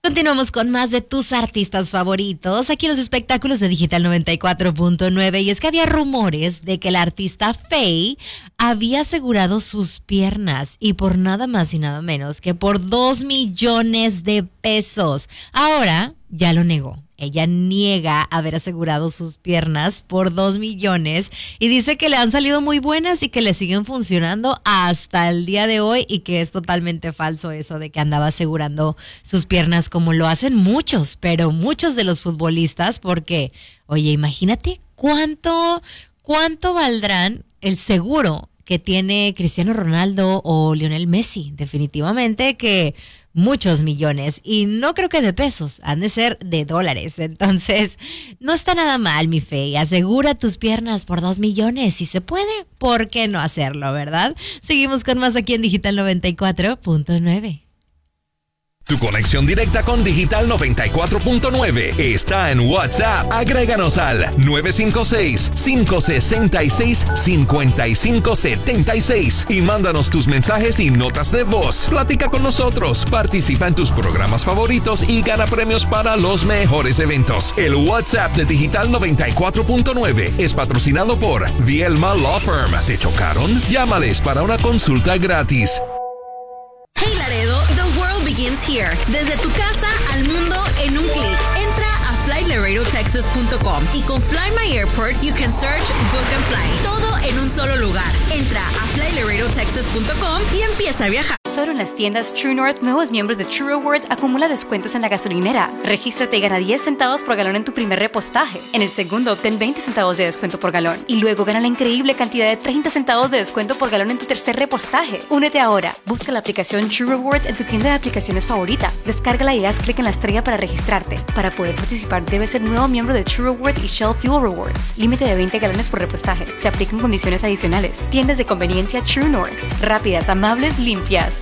Continuamos con más de tus artistas favoritos aquí en los espectáculos de Digital 94.9 y es que había rumores de que el artista Faye había asegurado sus piernas y por nada más y nada menos que por 2 millones de pesos. Ahora ya lo negó. Ella niega haber asegurado sus piernas por 2 millones y dice que le han salido muy buenas y que le siguen funcionando hasta el día de hoy y que es totalmente falso eso de que andaba asegurando sus piernas como lo hacen muchos, pero muchos de los futbolistas porque, oye, imagínate cuánto valdrán el seguro que tiene Cristiano Ronaldo o Lionel Messi. Definitivamente que muchos millones y no creo que de pesos, han de ser de dólares. Entonces, no está nada mal, mi Fe. Asegura tus piernas por 2 millones. Si se puede, ¿por qué no hacerlo, verdad? Seguimos con más aquí en Digital 94.9. Tu conexión directa con Digital 94.9 está en WhatsApp. Agréganos al 956-566-5576 y mándanos tus mensajes y notas de voz. Platica con nosotros, participa en tus programas favoritos y gana premios para los mejores eventos. El WhatsApp de Digital 94.9 es patrocinado por Vielma Law Firm. ¿Te chocaron? Llámales para una consulta gratis. Hey Laredo, the world begins here. Desde tu casa al mundo en un clic. Entra a flylaredotexas.com y con Fly My Airport you can search, book and fly. Todo en un solo lugar. Entra a flylaredotexas.com y empieza a viajar. Solo en las tiendas True North, nuevos miembros de True Rewards acumula descuentos en la gasolinera. Regístrate y gana 10 centavos por galón en tu primer repostaje. En el segundo, obtén 20 centavos de descuento por galón. Y luego gana la increíble cantidad de 30 centavos de descuento por galón en tu tercer repostaje. Únete ahora. Busca la aplicación True Rewards en tu tienda de aplicaciones favorita. Descárgala y haz clic en la estrella para registrarte. Para poder participar, debes ser nuevo miembro de True Rewards y Shell Fuel Rewards. Límite de 20 galones por repostaje. Se aplican condiciones adicionales. Tiendas de conveniencia True North. Rápidas, amables, limpias.